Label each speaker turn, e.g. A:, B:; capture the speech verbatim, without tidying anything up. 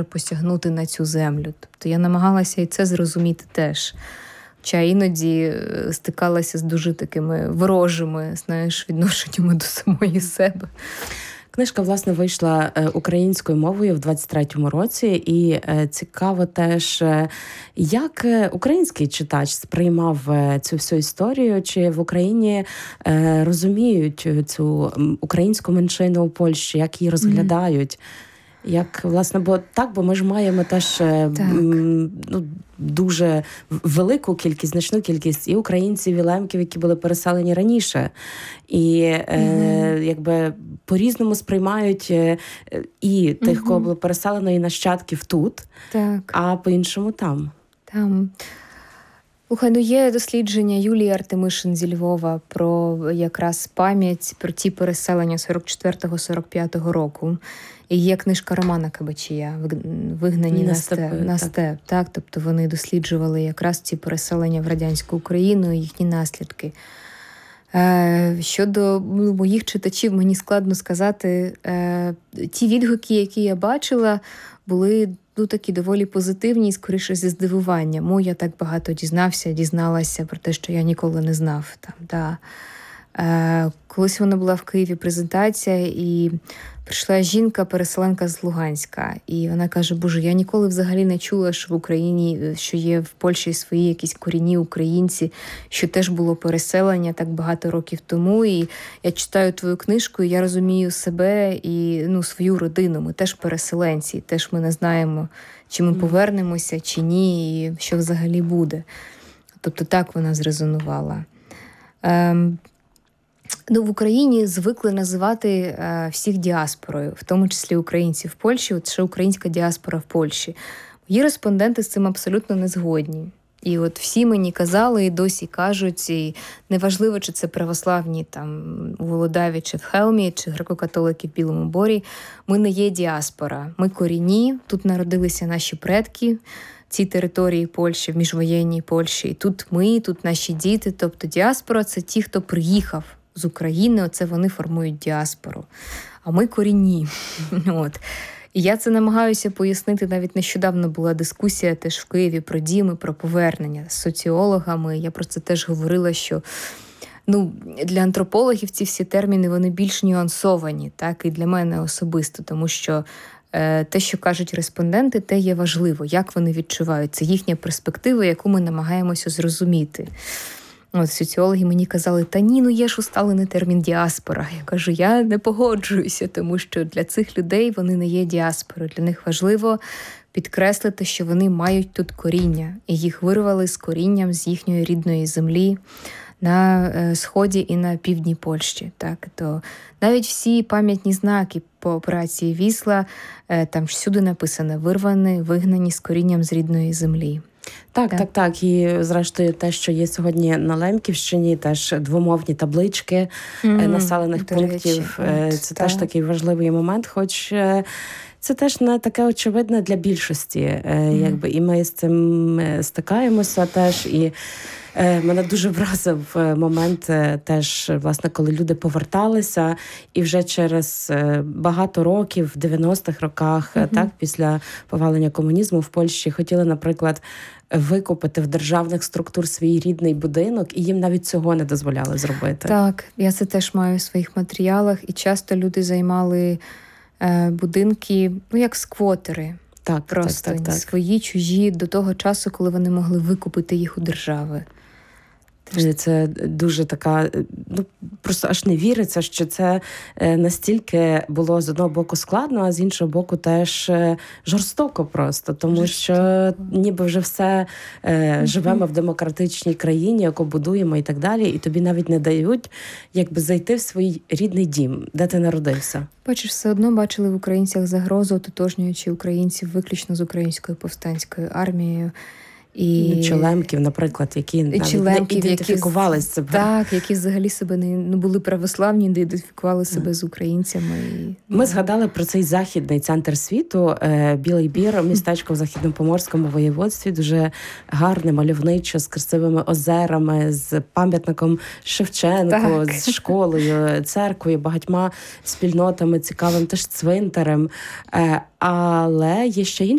A: посягнути на цю землю. Тобто я намагалася і це зрозуміти теж. Хоча іноді стикалася з дуже такими ворожими, знаєш, відношеннями до самої себе.
B: Книжка, власне, вийшла українською мовою в двадцять третьому році, і цікаво теж, як український читач сприймав цю всю історію, чи в Україні розуміють цю українську меншину у Польщі, як її розглядають. Mm-hmm. Як, власне, бо так, бо ми ж маємо теж ну, дуже велику кількість, значну кількість і українців, і лемків, які були переселені раніше. І mm-hmm. е, якби по-різному сприймають і тих, mm-hmm. кого було переселено, і нащадків тут, так. а по-іншому там.
A: Там. Слухай, ну є дослідження Юлії Артемишин зі Львова про якраз пам'ять про ті переселення сорок четвертого - сорок п'ятого року. І є книжка Романа Кабачія «Вигнані на степ». На степ, так. Тобто вони досліджували якраз ці переселення в радянську Україну і їхні наслідки. Е, щодо ну, моїх читачів, мені складно сказати. Е, ті відгуки, які я бачила, були ну, такі доволі позитивні і, скоріше, зі здивуванням. Мо я так багато дізнався, дізналася про те, що я ніколи не знав. Там, да. е, колись вона була в Києві презентація, і прийшла жінка-переселенка з Луганська, і вона каже, боже, я ніколи взагалі не чула, що в Україні, що є в Польщі свої якісь корінні українці, що теж було переселення так багато років тому, і я читаю твою книжку, і я розумію себе і ну, свою родину, ми теж переселенці, теж ми не знаємо, чи ми повернемося, чи ні, і що взагалі буде. Тобто так вона зрезонувала. Ем, Ну, в Україні звикли називати е, всіх діаспорою, в тому числі українців в Польщі, от ще українська діаспора в Польщі. Мої респонденти з цим абсолютно не згодні. І от всі мені казали і досі кажуть, і неважливо, чи це православні там у Володаві, чи в Хелмі, чи греко-католики в Білому Борі, ми не є діаспора. Ми корінні, тут народилися наші предки, ці території Польщі, в міжвоєнній Польщі. І тут ми, тут наші діти. Тобто діаспора – це ті, хто приїхав з України, оце вони формують діаспору. А ми корінні. От. І я це намагаюся пояснити. Навіть нещодавно була дискусія теж в Києві про діми, про повернення з соціологами. Я про це теж говорила, що ну, для антропологів ці всі терміни, вони більш нюансовані, так, і для мене особисто, тому що е, те, що кажуть респонденти, те є важливо, як вони відчувають. Це їхня перспектива, яку ми намагаємося зрозуміти. От соціологи мені казали, та ні, ну є ж усталений термін діаспора. Я кажу, я не погоджуюся, тому що для цих людей вони не є діаспорою. Для них важливо підкреслити, що вони мають тут коріння. І їх вирвали з корінням з їхньої рідної землі на сході і на півдні Польщі. Так? То навіть всі пам'ятні знаки по операції Вісла, там всюди написано «вирвані, вигнані з корінням з рідної землі».
B: Так, так, так, так. І, зрештою, те, що є сьогодні на Лемківщині, теж двомовні таблички mm-hmm. населених До пунктів. Речі. Це так. Теж такий важливий момент, хоч це теж не таке очевидне для більшості. Mm-hmm. Якби, і ми з цим стикаємося теж. І мене дуже вразив момент теж, власне, коли люди поверталися, і вже через багато років, в дев'яностих роках, mm-hmm. так, після повалення комунізму в Польщі, хотіли, наприклад, викупити в державних структур свій рідний будинок, і їм навіть цього не дозволяли зробити.
A: Так, я це теж маю в своїх матеріалах, і часто люди займали е, будинки, ну, як сквотери.
B: Так,
A: просто
B: так, так, так.
A: свої, чужі, до того часу, коли вони могли викупити їх у держави.
B: Це дуже така, ну, просто аж не віриться, що це настільки було з одного боку складно, а з іншого боку теж жорстоко просто, тому жорстоко. Що ніби вже все е, живемо в демократичній країні, яку будуємо і так далі, і тобі навіть не дають якби зайти в свій рідний дім, де ти народився.
A: Бачиш, все одно бачили в українцях загрозу, ототожнюючи українців виключно з українською повстанською армією.
B: І Чолемків, наприклад, які навіть не ідентифікували себе.
A: Так, які взагалі себе не ну, були православні, не ідентифікували себе з українцями. І,
B: Ми згадали про цей західний центр світу, Білий Бір, містечко в Західнопоморському воєводстві, дуже гарне, мальовниче, з красивими озерами, з пам'ятником Шевченку, так. з школою, церквою, багатьма спільнотами, цікавим теж цвинтарем. Але є ще інші